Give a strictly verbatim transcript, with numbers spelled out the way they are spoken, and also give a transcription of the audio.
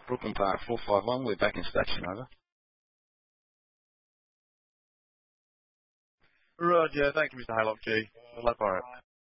Brooklyn Park four five one, we're back in station, over. Roger, thank you, Mister Haylock G. Left, alright.